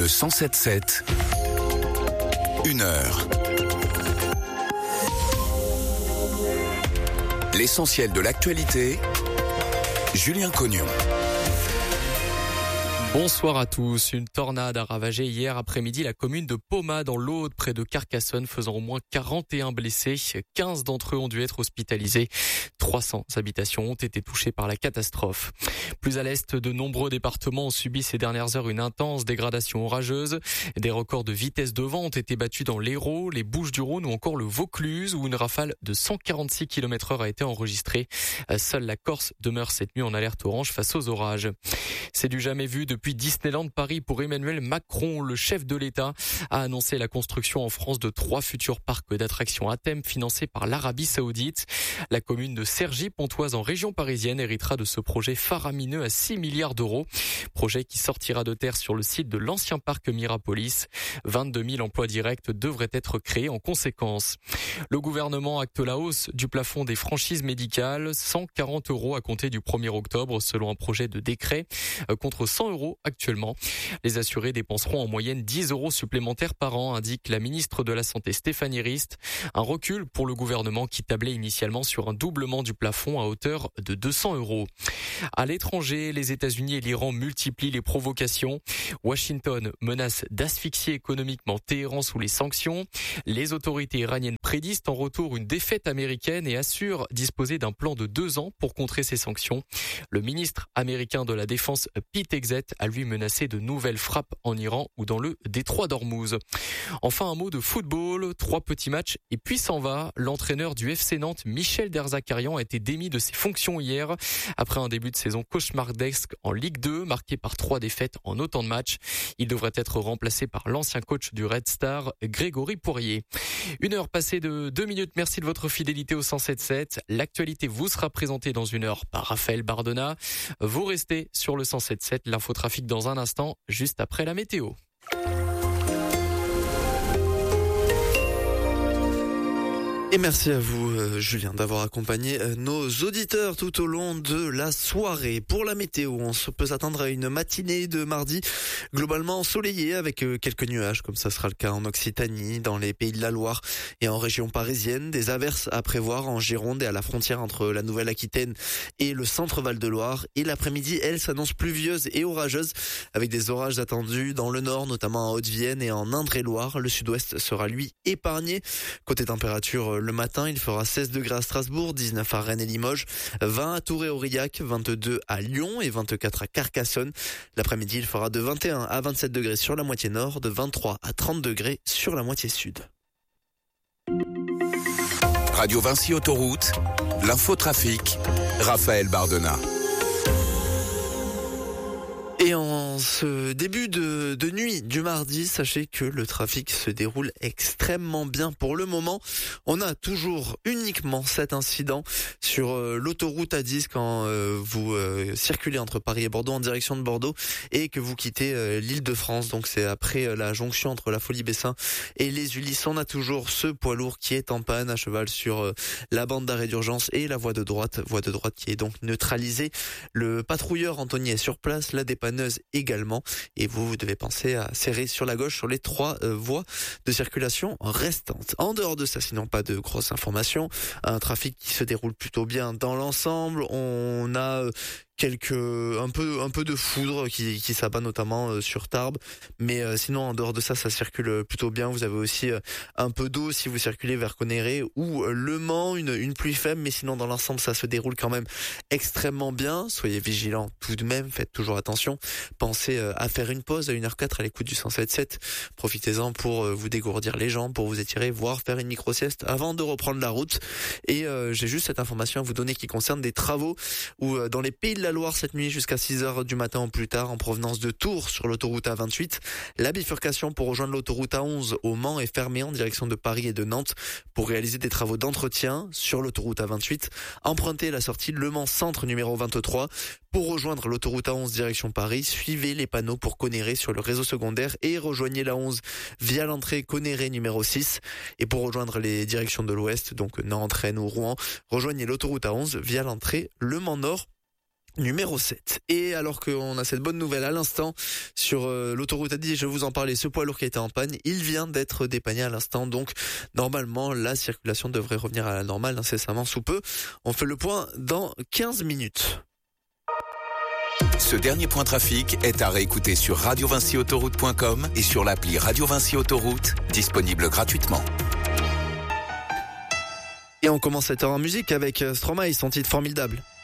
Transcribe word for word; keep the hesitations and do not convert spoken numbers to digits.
Le cent sept sept, une heure. L'essentiel de l'actualité, Julien Cognon. Bonsoir à tous. Une tornade a ravagé hier après-midi la commune de Poma dans l'Aude, près de Carcassonne, faisant au moins quarante et un blessés. quinze d'entre eux ont dû être hospitalisés. trois cents habitations ont été touchées par la catastrophe. Plus à l'est, de nombreux départements ont subi ces dernières heures une intense dégradation orageuse. Des records de vitesse de vent ont été battus dans l'Hérault, les Bouches-du-Rhône ou encore le Vaucluse, où une rafale de cent quarante-six kilomètres heure a été enregistrée. Seule la Corse demeure cette nuit en alerte orange face aux orages. C'est du jamais vu depuis Disneyland Paris pour Emmanuel Macron. Le chef de l'État a annoncé la construction en France de trois futurs parcs d'attractions à thème financés par l'Arabie Saoudite. La commune de Cergy-Pontoise en région parisienne héritera de ce projet faramineux à six milliards d'euros. Projet qui sortira de terre sur le site de l'ancien parc Mirapolis. vingt-deux mille emplois directs devraient être créés en conséquence. Le gouvernement acte la hausse du plafond des franchises médicales. cent quarante euros à compter du premier octobre selon un projet de décret contre cent euros actuellement. Les assurés dépenseront en moyenne dix euros supplémentaires par an, indique la ministre de la Santé Stéphanie Rist. Un recul pour le gouvernement qui tablait initialement sur un doublement du plafond à hauteur de deux cents euros. À l'étranger, les États-Unis et l'Iran multiplient les provocations. Washington menace d'asphyxier économiquement Téhéran sous les sanctions. Les autorités iraniennes prédisent en retour une défaite américaine et assurent disposer d'un plan de deux ans pour contrer ces sanctions. Le ministre américain de la Défense, Pete Hegseth, a lui menacé de nouvelles frappes en Iran ou dans le détroit d'Ormuz. Enfin, un mot de football, trois petits matchs et puis s'en va. L'entraîneur du F C Nantes, Michel Derzakarian, a été démis de ses fonctions hier après un début de saison cauchemardesque en Ligue deux, marqué par trois défaites en autant de matchs. Il devrait être remplacé par l'ancien coach du Red Star, Grégory Poirier. Une heure passée de deux minutes. Merci de votre fidélité au cent sept sept. L'actualité vous sera présentée dans une heure par Raphaël Bardona. Vous restez sur le cent sept sept. L'infotrafic dans un instant, juste après la météo. Et merci à vous, euh, Julien, d'avoir accompagné euh, nos auditeurs tout au long de la soirée. Pour la météo, on se peut s'attendre à une matinée de mardi globalement ensoleillée avec euh, quelques nuages, comme ça sera le cas en Occitanie, dans les Pays de la Loire et en région parisienne. Des averses à prévoir en Gironde et à la frontière entre la Nouvelle-Aquitaine et le centre Val-de-Loire. Et l'après-midi, elle, s'annonce pluvieuse et orageuse avec des orages attendus dans le nord, notamment en Haute-Vienne et en Indre-et-Loire. Le sud-ouest sera, lui, épargné. Côté température, le matin, il fera seize degrés à Strasbourg, dix-neuf à Rennes et Limoges, vingt à Tours et Aurillac, vingt-deux à Lyon et vingt-quatre à Carcassonne. L'après-midi, il fera de vingt et un à vingt-sept degrés sur la moitié nord, de vingt-trois à trente degrés sur la moitié sud. Radio Vinci Autoroute, l'infotrafic, Raphaël Bardona. Et en ce début de, de nuit du mardi, sachez que le trafic se déroule extrêmement bien pour le moment. On a toujours uniquement cet incident sur euh, l'autoroute A dix quand euh, vous euh, circulez entre Paris et Bordeaux en direction de Bordeaux et que vous quittez euh, l'Île-de-France. Donc c'est après euh, la jonction entre la Folie-Bessin et les Ulysses. On a toujours ce poids lourd qui est en panne à cheval sur euh, la bande d'arrêt d'urgence et la voie de droite. Voie de droite qui est donc neutralisée. Le patrouilleur Anthony est sur place, la dépanneuse également, et vous, vous devez penser à serrer sur la gauche sur les trois euh, voies de circulation restantes. En dehors de ça, sinon pas de grosses informations, un trafic qui se déroule plutôt bien dans l'ensemble. On a euh, quelques un peu un peu de foudre qui qui s'abat notamment euh, sur Tarbes, mais euh, sinon en dehors de ça ça circule plutôt bien. Vous avez aussi euh, un peu d'eau si vous circulez vers Connerré ou euh, Le Mans, une une pluie faible, mais sinon dans l'ensemble ça se déroule quand même extrêmement bien. Soyez vigilants tout de même, faites toujours attention. Pensez euh, à faire une pause à une heure quatre à l'écoute du cent sept sept. Profitez-en pour euh, vous dégourdir les jambes, pour vous étirer, voire faire une micro-sieste avant de reprendre la route. Et euh, j'ai juste cette information à vous donner qui concerne des travaux où euh, dans les Pays de la Loire cette nuit jusqu'à six heures du matin ou plus tard en provenance de Tours sur l'autoroute A vingt-huit. La bifurcation pour rejoindre l'autoroute A onze au Mans est fermée en direction de Paris et de Nantes pour réaliser des travaux d'entretien sur l'autoroute A vingt-huit. Empruntez la sortie Le Mans Centre numéro vingt-trois. Pour rejoindre l'autoroute A onze direction Paris, suivez les panneaux pour Connerré sur le réseau secondaire et rejoignez la onze via l'entrée Connerré numéro six. Et pour rejoindre les directions de l'ouest, donc Nantes, Rennes ou Rouen, rejoignez l'autoroute A onze via l'entrée Le Mans Nord numéro sept. Et alors qu'on a cette bonne nouvelle à l'instant sur euh, l'autoroute A dix, je vous en parlais, ce poids lourd qui était en panne, il vient d'être dépanné à l'instant, donc normalement la circulation devrait revenir à la normale incessamment sous peu. On fait le point dans quinze minutes. Ce dernier point trafic est à réécouter sur radio vinci autoroute point com et sur l'appli Radio Vinci Autoroute, disponible gratuitement. Et on commence cette heure en musique avec Stromae, son titre Formidable.